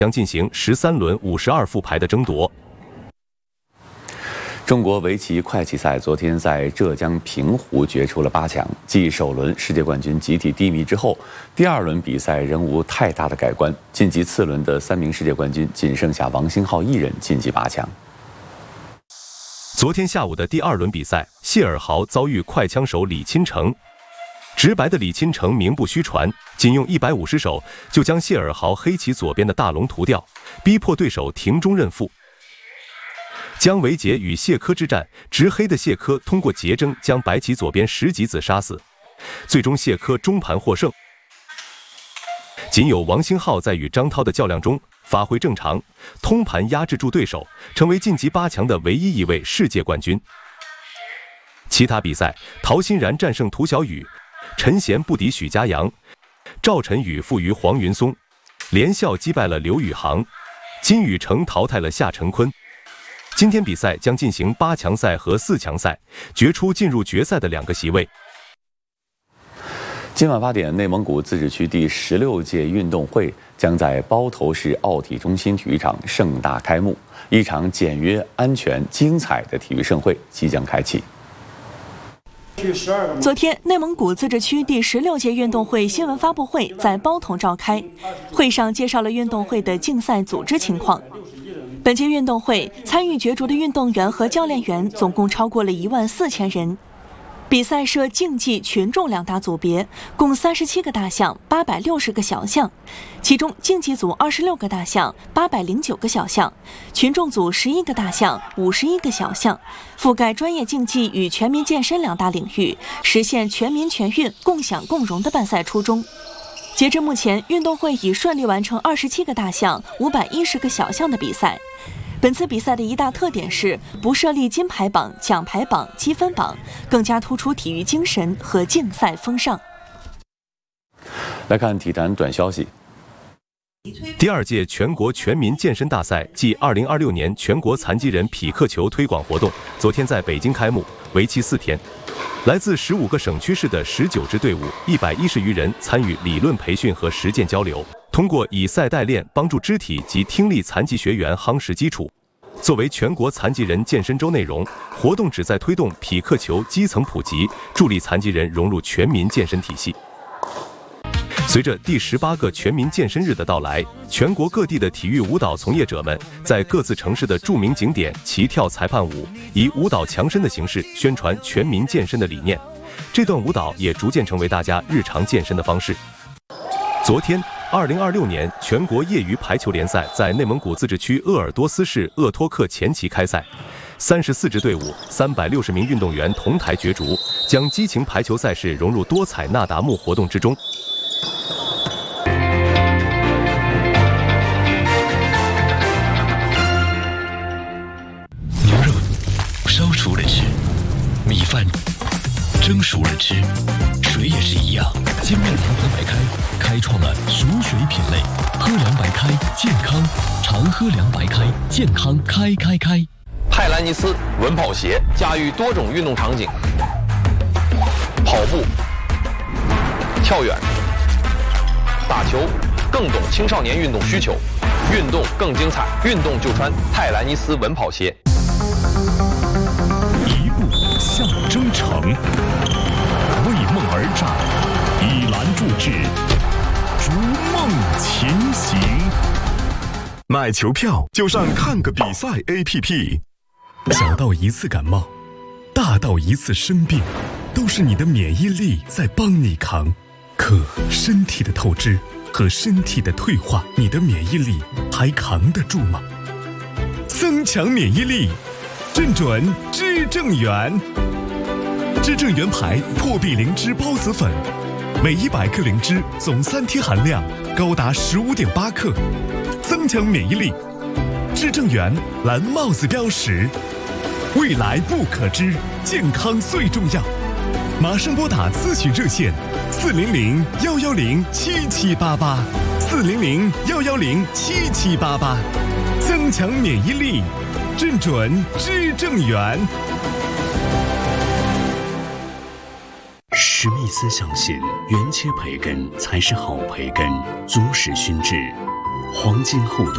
将进行13轮52副牌的争夺。 中国围棋快棋赛昨天在浙江平湖决出了8强，继首轮世界冠军集体低迷之后，第2轮比赛仍无太大的改观。晋级次轮的3名世界冠军仅剩下王星浩1人晋级8强。 昨天下午的第2轮比赛，谢尔豪遭遇快枪手李钦成。直白的李钦成名不虚传，仅用150手就将谢尔豪黑棋左边的大龙屠掉，逼迫对手庭中认负。姜维杰与谢科之战，执黑的谢科通过结争将白棋左边10级子杀死，最终谢科中盘获胜。仅有王星浩在与张涛的较量中发挥正常，通盘压制住对手，成为晋级8强的唯一一位世界冠军。其他比赛，陶欣然战胜涂晓宇，陈贤不敌许家阳，赵晨宇负于黄云松，连笑击败了刘宇航，金宇成淘汰了夏晨坤。今天比赛将进行8强赛和4强赛，决出进入决赛的2个席位。 今晚8点，内蒙古自治区第16届运动会将在包头市奥体中心体育场盛大开幕，一场简约、安全、精彩的体育盛会即将开启。 昨天，内蒙古自治区第16届运动会新闻发布会在包头召开，会上介绍了运动会的竞赛组织情况。本届运动会参与角逐的运动员和教练员总共超过了14000人。比赛设竞技、群众2大组别，共37个大项，860个小项，其中竞技组26个大项，809个小项，群众组11个大项，51个小项，覆盖专业竞技与全民健身2大领域，实现全民全运、共享共荣的办赛初衷。截至目前，运动会已顺利完成27个大项、510个小项的比赛。本次比赛的一大特点是不设立金牌榜、奖牌榜、积分榜，更加突出体育精神和竞赛风尚。 来看体坛短消息。 第2届全国全民健身大赛暨2026年全国残疾人匹克球推广活动昨天在北京开幕，为期4天。来自15个省区市的19支队伍，110余人参与理论培训和实践交流，通过以赛代练，帮助肢体及听力残疾学员夯实基础。作为全国残疾人健身周内容，活动旨在推动匹克球基层普及，助力残疾人融入全民健身体系。随着第18个全民健身日的到来，全国各地的体育舞蹈从业者们在各自城市的著名景点齐跳裁判舞，以舞蹈强身的形式宣传全民健身的理念。这段舞蹈也逐渐成为大家日常健身的方式。昨天，2026年全国业余排球联赛在内蒙古自治区鄂尔多斯市鄂托克前旗开赛。34支队伍，360名运动员同台角逐，将激情排球赛事融入多彩那达慕活动之中。 牛肉烧熟了吃，米饭蒸熟了吃，水也是一样。金麦堂喝白开，开创了熟水品类，喝凉白开，健康，常喝凉白开，健康开。 泰兰尼斯稳跑鞋驾驭多种运动场景，跑步、跳远、打球，更懂青少年运动需求，运动更精彩，运动就穿泰兰尼斯稳跑鞋。 一步向征程，为梦而战，以栏助志，逐梦前行。 买球票就上看个比赛 APP。 小到一次感冒，大到一次生病，都是你的免疫力在帮你扛。可身体的透支和身体的退化，你的免疫力还扛得住吗？增强免疫力，正准知正元。知正元牌破壁灵芝孢子粉，每100克灵芝总3天含量高达15.8克，增强免疫力。知正元蓝帽子标识，未来不可知，健康最重要。马上拨打咨询热线400-110-7788，400-110-7788，增强免疫力，正准知正元。 史密斯相信，原切培根才是好培根，足使熏制，黄金厚度